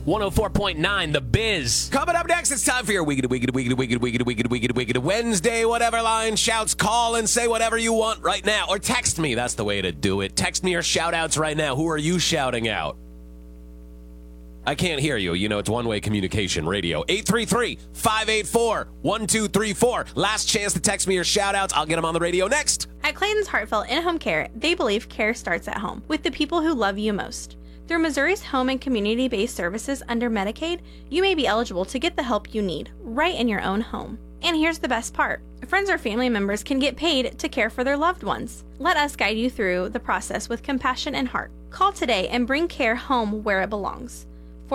104.9 The Biz. Coming up next, it's time for your Weekend Wednesday, whatever line, shouts, call, and say whatever you want right now. Or text me. That's the way to do it. Text me your shout-outs right now. Who are you shouting out? I can't hear you. You know, it's one-way communication radio. 833-584-1234. Last chance to text me your shout-outs. I'll get them on the radio next. At Clayton's Heartfelt In-Home Care, they believe care starts at home, with the people who love you most. Through Missouri's home and community-based services under Medicaid, you may be eligible to get the help you need right in your own home. And here's the best part. Friends or family members can get paid to care for their loved ones. Let us guide you through the process with compassion and heart. Call today and bring care home where it belongs.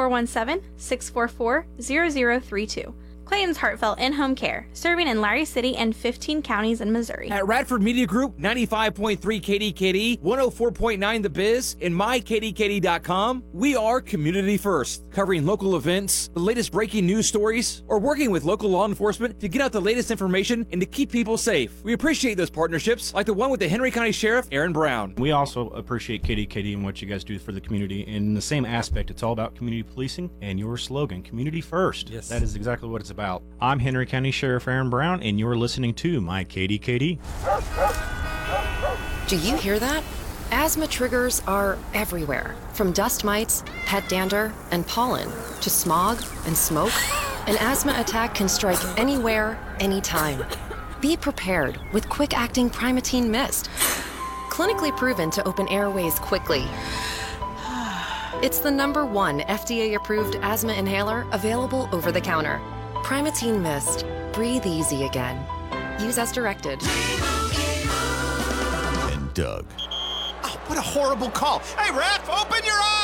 417-644-0032. Clayton's Heartfelt In-Home Care, serving in Larry City and 15 counties in Missouri. At Radford Media Group, 95.3 KDKD, 104.9 The Biz, and mykdkd.com, we are community first, covering local events, the latest breaking news stories, or working with local law enforcement to get out the latest information and to keep people safe. We appreciate those partnerships, like the one with the Henry County Sheriff, Aaron Brown. We also appreciate KDKD and what you guys do for the community. In the same aspect, it's all about community policing and your slogan, community first. Yes. That is exactly what it's about. I'm Henry County Sheriff Aaron Brown, and you're listening to my KDKD. Do you hear that? Asthma triggers are everywhere, from dust mites, pet dander, and pollen, to smog and smoke. An asthma attack can strike anywhere, anytime. Be prepared with quick-acting Primatene Mist. Clinically proven to open airways quickly. It's the #1 FDA-approved asthma inhaler available over the counter. Primatene Mist. Breathe easy again. Use as directed. And Doug. Oh, what a horrible call. Hey, Ref, open your eyes!